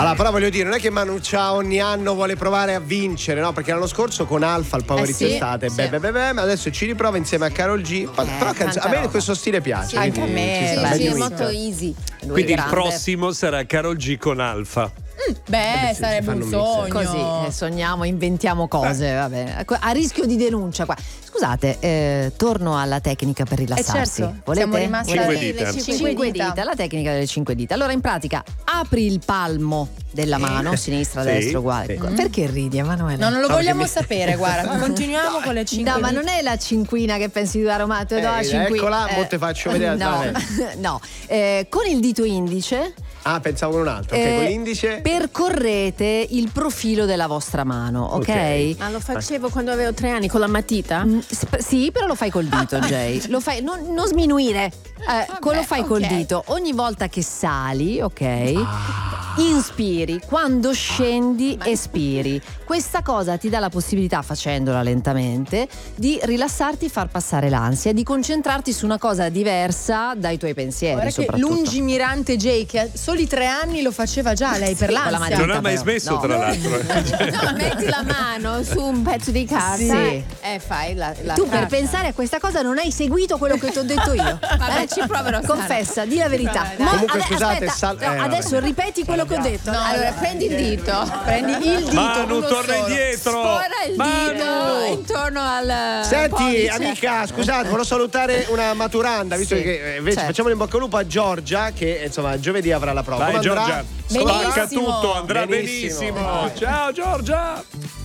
Allora, però voglio dire, non è che Manu Chao ogni anno vuole provare a vincere, no? Perché l'anno scorso con Alfa il Power Hits Estate, ma adesso ci riprova insieme a Karol G. Però a me questo stile piace. Anche a me. Sì, è molto easy. Quindi il prossimo sarà Karol G con Alfa. Sarebbe un sogno. Così sogniamo, inventiamo cose, vabbè. A rischio di denuncia qua. Scusate, torno alla tecnica per rilassarsi. Certo. Volete? Siamo rimasti alle 5 dita, la tecnica delle 5 dita. Allora, in pratica, apri il palmo della mano, sinistra, destra, uguale. Perché ridi, Emanuele? No, non lo vogliamo sapere, guarda. Continuiamo con le 5 No, ma non è la cinquina che pensi di dare Roma, te do la cinquina. Eccola, mo te faccio vedere. No, con il dito indice. Ah, pensavo con un altro. Ok, con l'indice. Percorrete il profilo della vostra mano, ok? Ma lo facevo quando avevo 3 anni con la matita? Sì, però lo fai col dito, Jay. Lo fai, non sminuire. Lo fai col dito. Ogni volta che sali, ok? Inspiri, quando scendi espiri. Questa cosa ti dà la possibilità, facendola lentamente, di rilassarti, far passare l'ansia, di concentrarti su una cosa diversa dai tuoi pensieri. Guarda che lungimirante Jay, che a soli 3 anni lo faceva già lei per l'ansia. Non ha mai smesso, tra l'altro. No, metti la mano su un pezzo di carta. Sì. Fai la Tu carta. per pensare a questa cosa non hai seguito quello che ti ho detto io. Vabbè, ci proverò. Confessa, di la verità. Comunque, scusate, adesso ripeti quello che ho detto. No, allora prendi il dito. Prendi il dito. Manu, torna indietro. Sfora il dito intorno al Senti, pollice. amica, scusate, volevo salutare una maturanda, visto che invece facciamo in bocca al lupo a Giorgia, che insomma giovedì avrà la prova. Vai, Come andrà? Giorgia, spacca tutto, andrà benissimo. Ciao, Giorgia.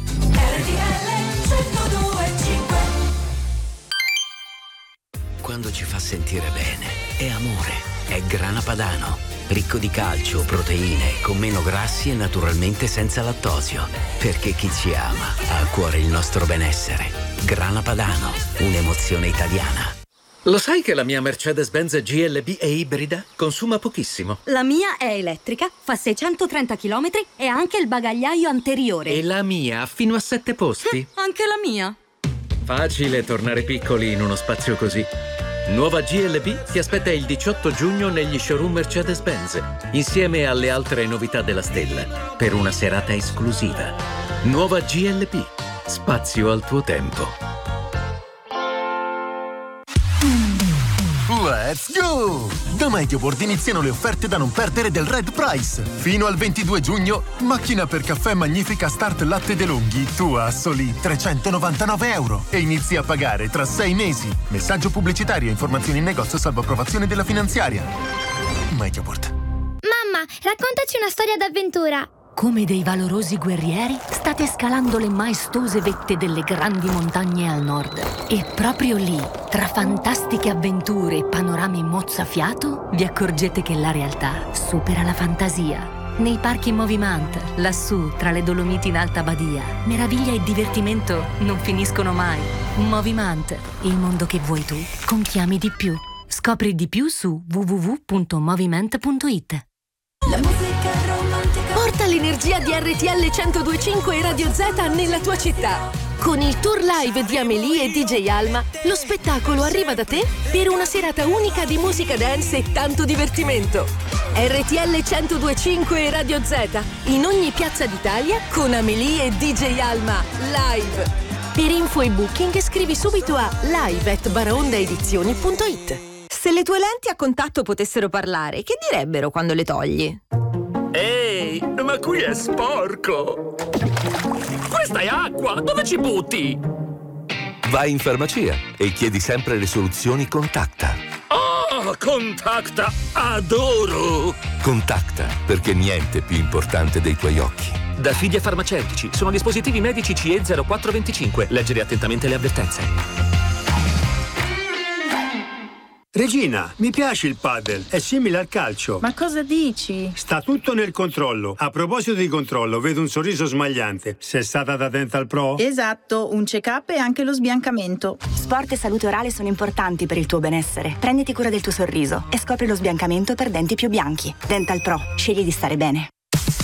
Quando ci fa sentire bene, è amore, è Grana Padano, ricco di calcio, proteine, con meno grassi e naturalmente senza lattosio. Perché chi ci ama ha a cuore il nostro benessere. Grana Padano, un'emozione italiana. Lo sai che la mia Mercedes-Benz GLB è ibrida? Consuma pochissimo. La mia è elettrica, fa 630 km e ha anche il bagagliaio anteriore. E la mia ha fino a 7 posti. Anche la mia. Facile tornare piccoli in uno spazio così. Nuova GLB ti aspetta il 18 giugno negli showroom Mercedes-Benz, insieme alle altre novità della stella, per una serata esclusiva. Nuova GLB, spazio al tuo tempo. Let's go! Da Mediaport iniziano le offerte da non perdere del Red Price. Fino al 22 giugno, macchina per caffè Magnifica Start Latte De Longhi, tua a soli €399 e inizi a pagare tra 6 mesi. Messaggio pubblicitario e informazioni in negozio salvo approvazione della finanziaria. Mediaport. Mamma, raccontaci una storia d'avventura. Come dei valorosi guerrieri, state scalando le maestose vette delle grandi montagne al nord. E proprio lì, tra fantastiche avventure e panorami mozzafiato, vi accorgete che la realtà supera la fantasia. Nei parchi Movimant, lassù, tra le Dolomiti in Alta Badia, meraviglia e divertimento non finiscono mai. Movimant, il mondo che vuoi tu, con chiami di più. Scopri di più su www.moviment.it. La musica romantica. Porta l'energia di RTL 102.5 e Radio Z nella tua città. Con il tour live di Amélie e DJ Alma, lo spettacolo arriva da te per una serata unica di musica dance e tanto divertimento. RTL 102.5 e Radio Z, in ogni piazza d'Italia, con Amélie e DJ Alma, live. Per info e booking scrivi subito a live@baraondaedizioni.it. Se le tue lenti a contatto potessero parlare, che direbbero quando le togli? Ehi, ma qui è sporco! Questa è acqua! Dove ci butti? Vai in farmacia e chiedi sempre le soluzioni Contacta. Oh, Contacta! Adoro! Contacta, perché niente è più importante dei tuoi occhi. Da Fidia Farmaceutici, sono dispositivi medici CE 0425. Leggere attentamente le avvertenze. Regina, mi piace il padel, è simile al calcio. Ma cosa dici? Sta tutto nel controllo. A proposito di controllo, vedo un sorriso smagliante. Sei stata da Dental Pro? Esatto, un check-up e anche lo sbiancamento. Sport e salute orale sono importanti per il tuo benessere. Prenditi cura del tuo sorriso e scopri lo sbiancamento per denti più bianchi. Dental Pro, scegli di stare bene.